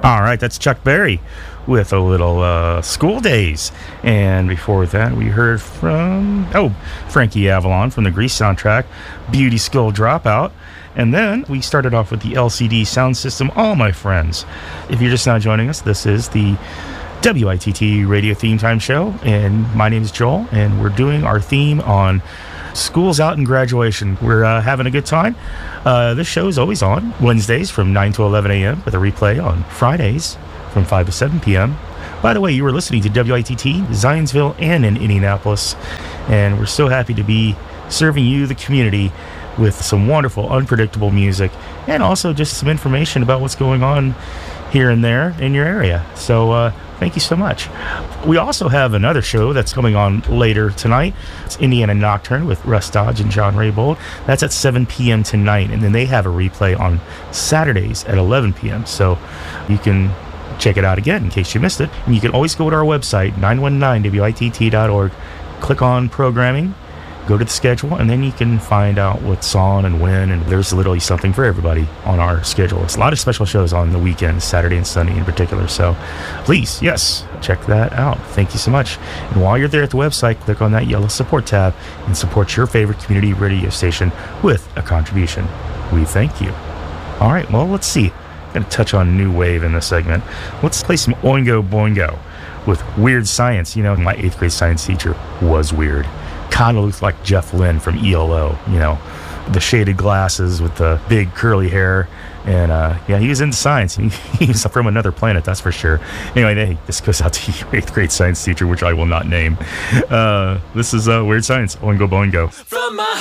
All right, that's Chuck Berry with a little School Days. And before that, we heard from, Frankie Avalon from the Grease soundtrack, Beauty Skull Dropout. And then we started off with the LCD Sound System, All My Friends. If you're just now joining us, this is the WITT Radio Theme Time Show. And my name is Joel, and we're doing our theme on School's Out and Graduation. We're having a good time. This show is always on Wednesdays from 9 to 11 a.m. with a replay on Fridays from 5 to 7 p.m. By the way, you were listening to WITT, Zionsville, and in Indianapolis. And we're so happy to be serving you, the community, with some wonderful, unpredictable music and also just some information about what's going on here and there in your area. So thank you so much. We also have another show that's coming on later tonight. It's Indiana Nocturne with Russ Dodge and John Raybould. That's at 7 p.m. tonight, and then they have a replay on Saturdays at 11 p.m. So you can check it out again in case you missed it. And you can always go to our website, 919witt.org, click on programming, go to the schedule, and then you can find out what's on and when, and there's literally something for everybody on our schedule. It's a lot of special shows on the weekends, Saturday and Sunday in particular, so please, yes, check that out. Thank you so much. And while you're there at the website, click on that yellow support tab and support your favorite community radio station with a contribution. We thank you. All right, well, let's see. I'm going to touch on new wave in this segment. Let's play some Oingo Boingo with Weird Science. You know, my 8th grade science teacher was weird. Kind of looks like Jeff Lynne from ELO, you know, the shaded glasses with the big curly hair. And yeah, he was into science. He was from another planet, that's for sure. Anyway, hey, this goes out to your 8th grade science teacher, which I will not name. This is Weird Science, Oingo Boingo. From my